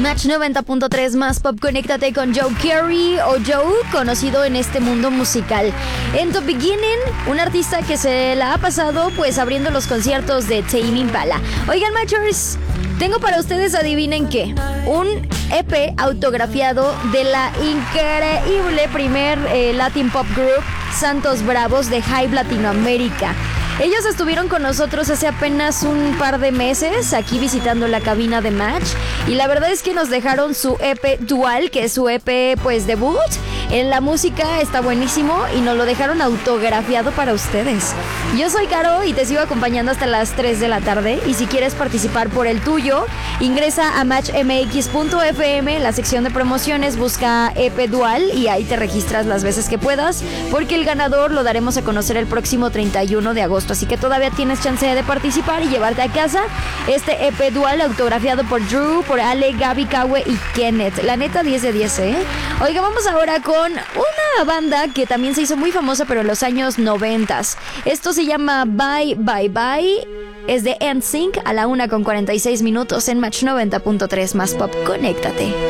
Match 90.3 más pop, conéctate con Joe Carey o Joe, conocido en este mundo musical. En The Beginning, un artista que se la ha pasado pues abriendo los conciertos de Tame Impala. Oigan, Matchers, tengo para ustedes, adivinen qué, un EP autografiado de la increíble primer Latin Pop Group Santos Bravos de Hype Latinoamérica. Ellos estuvieron con nosotros hace apenas un par de meses aquí visitando la cabina de Match, y la verdad es que nos dejaron su EP Dual, que es su EP pues debut. En la música está buenísimo y nos lo dejaron autografiado para ustedes. Yo soy Caro y te sigo acompañando hasta las 3 de la tarde, y si quieres participar por el tuyo, ingresa a matchmx.fm, la sección de promociones, busca EP Dual y ahí te registras las veces que puedas, porque el ganador lo daremos a conocer el próximo 31 de agosto. Así que todavía tienes chance de participar y llevarte a casa este EP Dual autografiado por Drew, por Ale, Gaby, Kawe y Kenneth. La neta, 10 de 10, ¿eh? Oiga, vamos ahora con una banda que también se hizo muy famosa, pero en los años 90. Esto se llama Bye Bye Bye. Es de NSYNC, a la 1:46 en Match 90.3 más pop. Conéctate.